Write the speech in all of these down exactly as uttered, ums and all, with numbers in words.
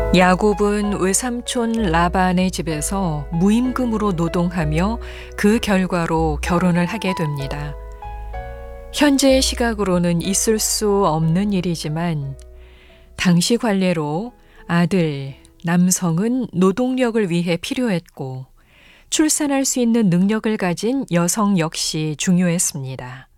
야곱은 외삼촌 라반의 집에서 무임금으로 노동하며 그 결과로 결혼을 하게 됩니다. 현재의 시각으로는 있을 수 없는 일이지만 당시 관례로 아들, 남성은 노동력을 위해 필요했고 출산할 수 있는 능력을 가진 여성 역시 중요했습니다.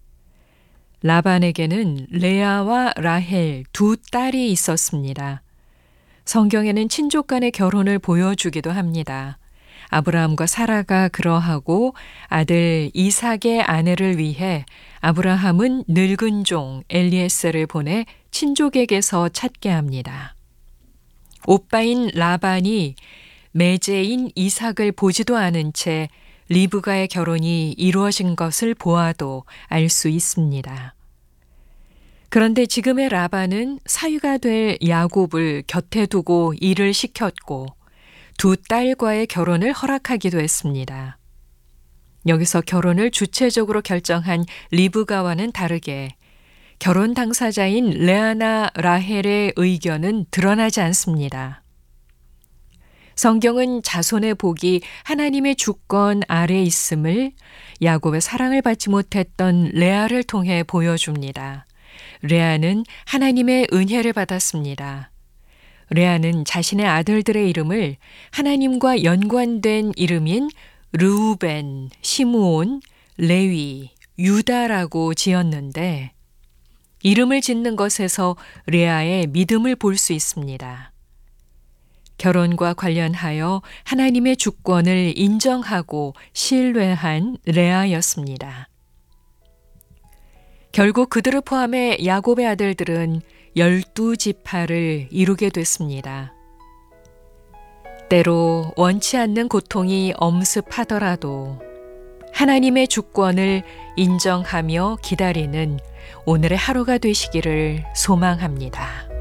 라반에게는 레아와 라헬 두 딸이 있었습니다. 성경에는 친족 간의 결혼을 보여주기도 합니다. 아브라함과 사라가 그러하고 아들 이삭의 아내를 위해 아브라함은 늙은 종 엘리에셀을 보내 친족에게서 찾게 합니다. 오빠인 라반이 매제인 이삭을 보지도 않은 채 리브가의 결혼이 이루어진 것을 보아도 알 수 있습니다. 그런데 지금의 라반은 사위가 될 야곱을 곁에 두고 일을 시켰고 두 딸과의 결혼을 허락하기도 했습니다. 여기서 결혼을 주체적으로 결정한 리브가와는 다르게 결혼 당사자인 레아나 라헬의 의견은 드러나지 않습니다. 성경은 자손의 복이 하나님의 주권 아래 있음을 야곱의 사랑을 받지 못했던 레아를 통해 보여줍니다. 레아는 하나님의 은혜를 받았습니다. 레아는 자신의 아들들의 이름을 하나님과 연관된 이름인 르우벤, 시므온, 레위, 유다라고 지었는데 이름을 짓는 것에서 레아의 믿음을 볼 수 있습니다. 결혼과 관련하여 하나님의 주권을 인정하고 신뢰한 레아였습니다. 결국 그들을 포함해 야곱의 아들들은 열두 지파를 이루게 됐습니다. 때로 원치 않는 고통이 엄습하더라도 하나님의 주권을 인정하며 기다리는 오늘의 하루가 되시기를 소망합니다.